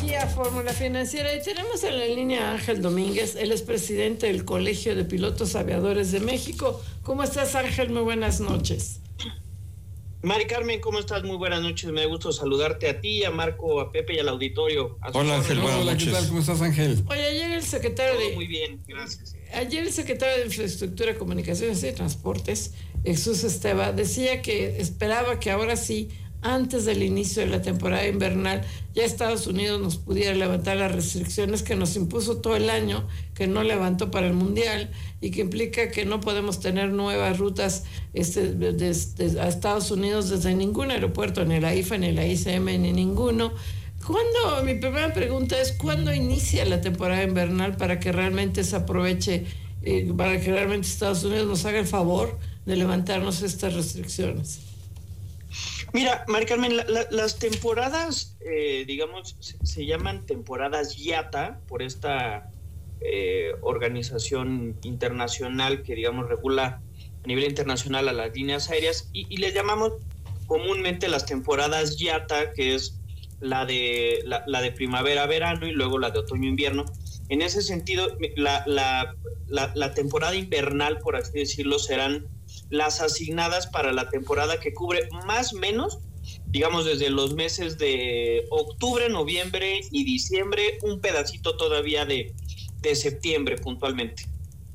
aquí a Fórmula Financiera y tenemos en la línea a Ángel Domínguez, él es presidente del Colegio de Pilotos Aviadores de México. ¿Cómo estás, Ángel? Muy buenas noches. Mari Carmen, ¿cómo estás? Muy buenas noches, me da gusto saludarte a ti, a Marco, a Pepe y al auditorio. Hola Ángel, buenas noches. ¿Qué tal? ¿Cómo estás, Ángel? Oye, ayer el secretario Muy bien, gracias. Ayer el secretario de Infraestructura, Comunicaciones y Transportes, Jesús Esteva, decía que esperaba que ahora sí, antes del inicio de la temporada invernal, ya Estados Unidos nos pudiera levantar las restricciones que nos impuso todo el año, que no levantó para el Mundial, y que implica que no podemos tener nuevas rutas a Estados Unidos desde ningún aeropuerto, ni la IFA, ni la ICM, ni ninguno. Mi primera pregunta es, ¿cuándo inicia la temporada invernal para que realmente se aproveche, para que realmente Estados Unidos nos haga el favor de levantarnos estas restricciones? Mira, Mari Carmen, las temporadas, digamos, se llaman temporadas IATA por esta organización internacional que, digamos, regula a nivel internacional a las líneas aéreas y les llamamos comúnmente las temporadas IATA, que es la de primavera-verano y luego la de otoño-invierno. En ese sentido, la temporada invernal, por así decirlo, serán las asignadas para la temporada que cubre más o menos, digamos, desde los meses de octubre, noviembre y diciembre, un pedacito todavía de septiembre puntualmente.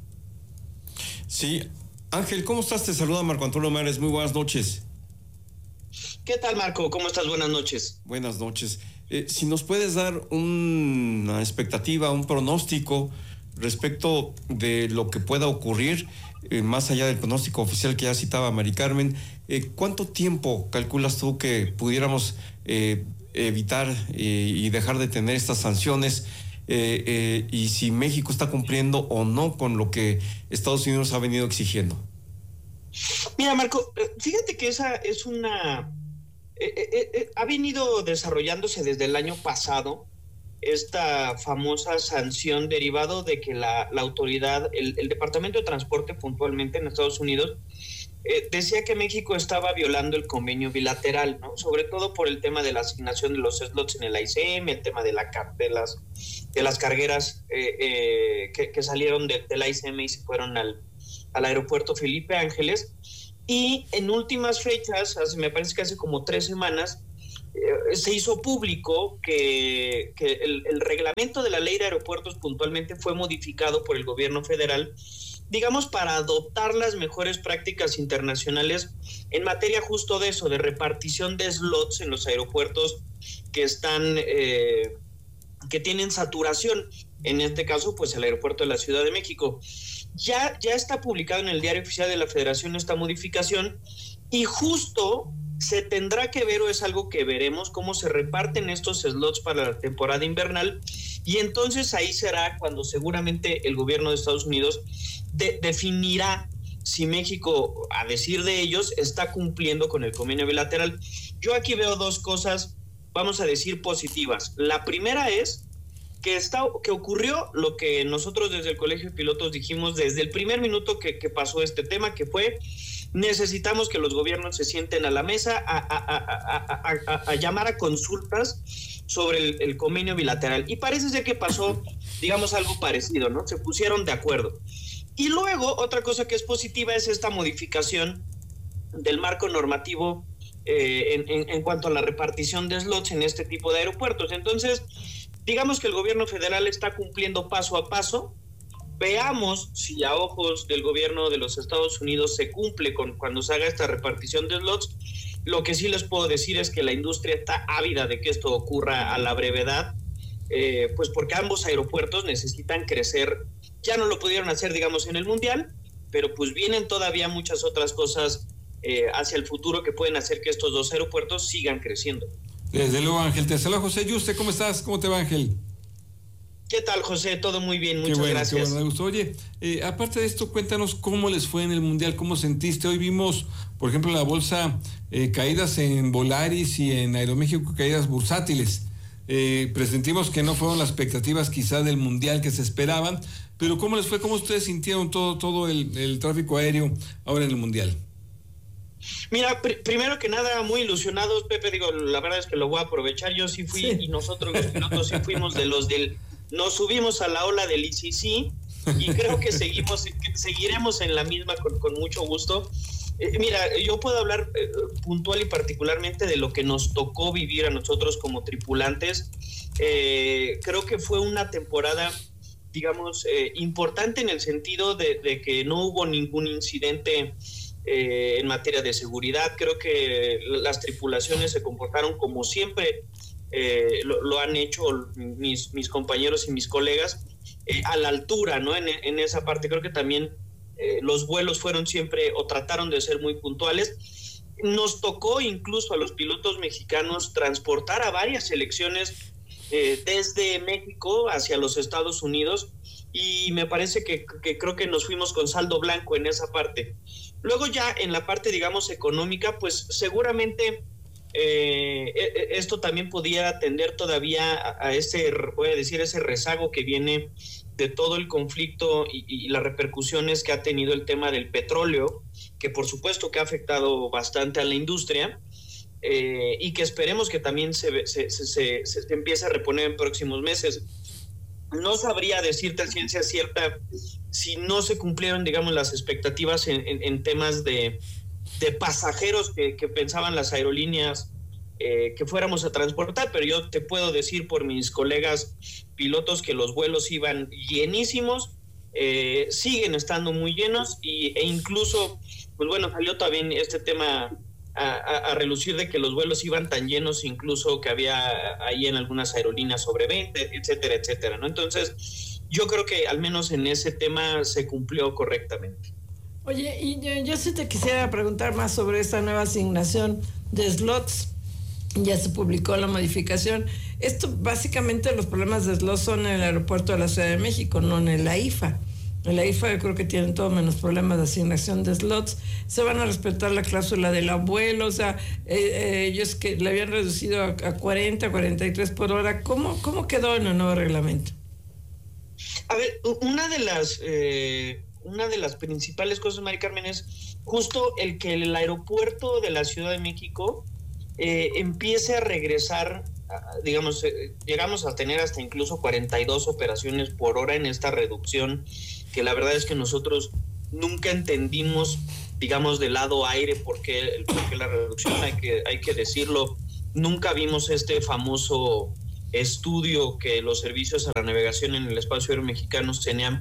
Sí, Ángel, ¿cómo estás? Te saluda Marco Antonio Mares, muy buenas noches. ¿Qué tal, Marco? ¿Cómo estás? Buenas noches. Buenas noches. Si nos puedes dar una expectativa, un pronóstico respecto de lo que pueda ocurrir, más allá del pronóstico oficial que ya citaba Mari Carmen, ¿cuánto tiempo calculas tú que pudiéramos evitar y dejar de tener estas sanciones? Y si México está cumpliendo o no con lo que Estados Unidos ha venido exigiendo. Mira, Marco, fíjate que esa es ha venido desarrollándose desde el año pasado esta famosa sanción derivado de que la autoridad, el Departamento de Transporte puntualmente en Estados Unidos, decía que México estaba violando el convenio bilateral, ¿no? Sobre todo por el tema de la asignación de los slots en el ICM, el tema de las cargueras que salieron del ICM y se fueron al aeropuerto Felipe Ángeles. Y en últimas fechas, me parece que hace como 3 semanas, se hizo público que el reglamento de la ley de aeropuertos puntualmente fue modificado por el gobierno federal, digamos, para adoptar las mejores prácticas internacionales en materia justo de eso, de repartición de slots en los aeropuertos que están, que tienen saturación. En este caso, pues el aeropuerto de la Ciudad de México. Ya está publicado en el Diario Oficial de la Federación esta modificación y justo se tendrá que ver, o es algo que veremos, cómo se reparten estos slots para la temporada invernal, y entonces ahí será cuando seguramente el gobierno de Estados Unidos definirá si México, a decir de ellos, está cumpliendo con el convenio bilateral. Yo aquí veo 2 cosas, vamos a decir, positivas. La primera es que ocurrió lo que nosotros desde el Colegio de Pilotos dijimos desde el primer minuto que pasó este tema, que fue: necesitamos que los gobiernos se sienten a la mesa a llamar a consultas sobre el convenio bilateral. Y parece ser que pasó, digamos, algo parecido, ¿no? Se pusieron de acuerdo. Y luego, otra cosa que es positiva es esta modificación del marco normativo en cuanto a la repartición de slots en este tipo de aeropuertos. Entonces, digamos que el gobierno federal está cumpliendo paso a paso. Veamos si a ojos del gobierno de los Estados Unidos se cumple cuando se haga esta repartición de slots. Lo que sí les puedo decir es que la industria está ávida de que esto ocurra a la brevedad, pues porque ambos aeropuertos necesitan crecer. Ya no lo pudieron hacer, digamos, en el Mundial, pero pues vienen todavía muchas otras cosas hacia el futuro que pueden hacer que estos 2 aeropuertos sigan creciendo. Desde luego, Ángel. Te saluda José Yuste. ¿Cómo estás? ¿Cómo te va, Ángel? ¿Qué tal, José? Todo muy bien, muchas gracias. Qué bueno, me gustó. Oye, aparte de esto, cuéntanos cómo les fue en el Mundial, cómo sentiste. Hoy vimos, por ejemplo, en la bolsa, caídas en Volaris y en Aeroméxico, caídas bursátiles. Presentimos que no fueron las expectativas quizá del Mundial que se esperaban, pero ¿cómo les fue? ¿Cómo ustedes sintieron todo el tráfico aéreo ahora en el Mundial? Mira, primero que nada, muy ilusionados, Pepe, digo, la verdad es que lo voy a aprovechar, yo sí fui, y nosotros los pilotos sí fuimos de los nos subimos a la ola del ICC, y creo que seguiremos en la misma con mucho gusto. Mira, yo puedo hablar puntual y particularmente de lo que nos tocó vivir a nosotros como tripulantes. Creo que fue una temporada, digamos, importante en el sentido de que no hubo ningún incidente en materia de seguridad. Creo que las tripulaciones se comportaron como siempre lo han hecho mis compañeros y mis colegas, a la altura, ¿no? En esa parte creo que también los vuelos fueron siempre o trataron de ser muy puntuales. Nos tocó incluso a los pilotos mexicanos transportar a varias selecciones desde México hacia los Estados Unidos, y me parece que creo que nos fuimos con saldo blanco en esa parte. Luego ya en la parte, digamos, económica, pues seguramente esto también podía atender todavía a ese, voy a decir, ese rezago que viene de todo el conflicto y las repercusiones que ha tenido el tema del petróleo, que por supuesto que ha afectado bastante a la industria, y que esperemos que también se empiece a reponer en próximos meses. No sabría decirte a ciencia cierta si no se cumplieron, digamos, las expectativas en temas de pasajeros que pensaban las aerolíneas que fuéramos a transportar, pero yo te puedo decir por mis colegas pilotos que los vuelos iban llenísimos, siguen estando muy llenos, e incluso, pues bueno, salió también este tema a relucir de que los vuelos iban tan llenos, incluso que había ahí en algunas aerolíneas sobre 20, etcétera, etcétera, ¿no? Entonces, yo creo que al menos en ese tema se cumplió correctamente. Oye, y yo sí te quisiera preguntar más sobre esta nueva asignación de slots. Ya se publicó la modificación. Esto, básicamente, los problemas de slots son en el aeropuerto de la Ciudad de México, no en el AIFA. En la IFA yo creo que tienen todo menos problemas de asignación de slots. Se van a respetar la cláusula del abuelo, o sea, ellos que le habían reducido a 40, 43 por hora. ¿Cómo quedó en el nuevo reglamento? A ver, una de las principales cosas, Mari Carmen, es justo el que el aeropuerto de la Ciudad de México empiece a regresar, digamos, llegamos a tener hasta incluso 42 operaciones por hora en esta reducción, que la verdad es que nosotros nunca entendimos, digamos, del lado aire por qué la reducción, hay que decirlo. Nunca vimos este famoso estudio que los servicios a la navegación en el espacio aéreo mexicano, CENEAM,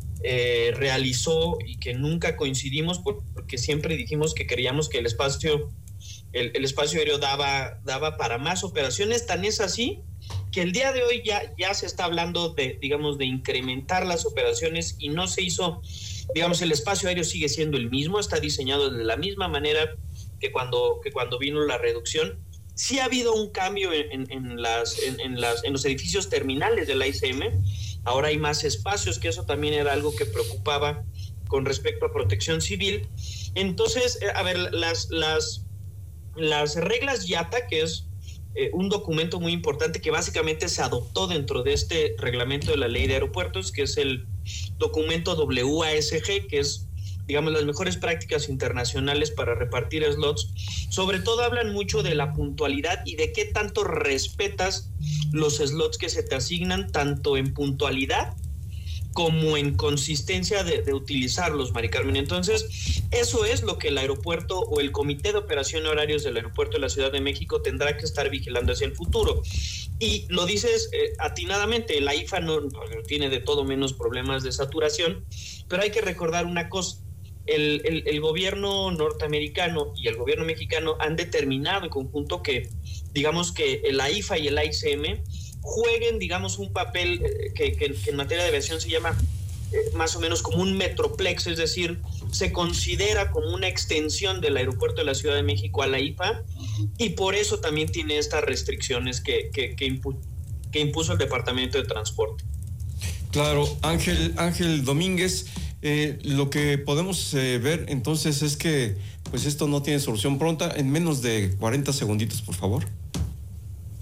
realizó, y que nunca coincidimos porque siempre dijimos que creíamos que el espacio aéreo daba para más operaciones. Tan es así que el día de hoy ya se está hablando de, digamos, de incrementar las operaciones, y no se hizo, digamos, el espacio aéreo sigue siendo el mismo, está diseñado de la misma manera que cuando vino la reducción. Sí ha habido un cambio en los edificios terminales de la ICM. Ahora hay más espacios, que eso también era algo que preocupaba con respecto a protección civil. Entonces, a ver, las reglas IATA, que es un documento muy importante que básicamente se adoptó dentro de este reglamento de la ley de aeropuertos, que es el documento WASG, que es, digamos, las mejores prácticas internacionales para repartir slots. Sobre todo hablan mucho de la puntualidad y de qué tanto respetas los slots que se te asignan, tanto en puntualidad como en consistencia de utilizarlos, Mari Carmen. Entonces, eso es lo que el aeropuerto o el Comité de Operación Horarios del Aeropuerto de la Ciudad de México tendrá que estar vigilando hacia el futuro. Y lo dices atinadamente, la IFA no tiene de todo menos problemas de saturación, pero hay que recordar una cosa. El gobierno norteamericano y el gobierno mexicano han determinado en conjunto que, digamos, que el AIFA y el AICM jueguen, digamos, un papel que en materia de aviación se llama más o menos como un metroplex, es decir, se considera como una extensión del aeropuerto de la Ciudad de México a la IFA, y por eso también tiene estas restricciones que impuso el Departamento de Transporte. Claro, Ángel Domínguez, lo que podemos ver entonces es que pues esto no tiene solución pronta. En menos de 40 segunditos, por favor.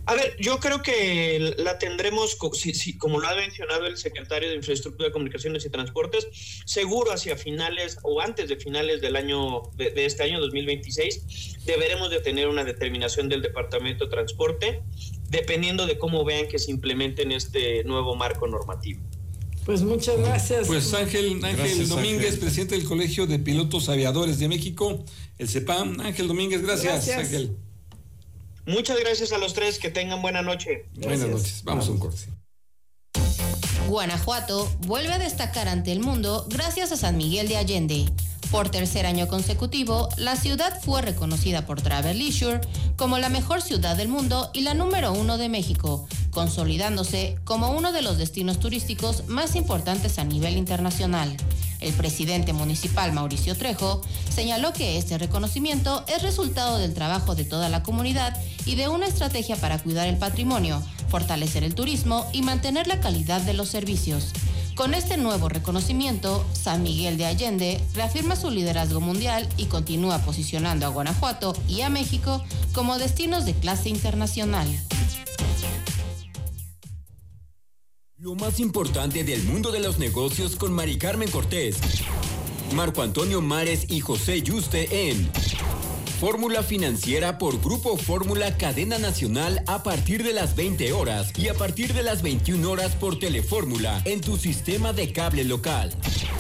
A ver, yo creo que la tendremos, como lo ha mencionado el secretario de Infraestructura, Comunicaciones y Transportes, seguro hacia finales o antes de finales del año, de este año 2026, deberemos de tener una determinación del Departamento de Transporte, dependiendo de cómo vean que se implemente en este nuevo marco normativo. Pues muchas gracias. Pues Ángel Domínguez, Ángel, presidente del Colegio de Pilotos Aviadores de México, el CEPAM. Ángel Domínguez, gracias. Ángel. Muchas gracias a los tres, que tengan buena noche. Buenas noches, vamos a un corte. Guanajuato vuelve a destacar ante el mundo gracias a San Miguel de Allende. Por tercer año consecutivo, la ciudad fue reconocida por Travel Leisure como la mejor ciudad del mundo y la número 1 de México, consolidándose como uno de los destinos turísticos más importantes a nivel internacional. El presidente municipal, Mauricio Trejo, señaló que este reconocimiento es resultado del trabajo de toda la comunidad y de una estrategia para cuidar el patrimonio, fortalecer el turismo y mantener la calidad de los servicios. Con este nuevo reconocimiento, San Miguel de Allende reafirma su liderazgo mundial y continúa posicionando a Guanajuato y a México como destinos de clase internacional. Lo más importante del mundo de los negocios con Mari Carmen Cortés, Marco Antonio Mares y José Yuste en Fórmula Financiera por Grupo Fórmula Cadena Nacional a partir de las 20 horas y a partir de las 21 horas por Telefórmula en tu sistema de cable local.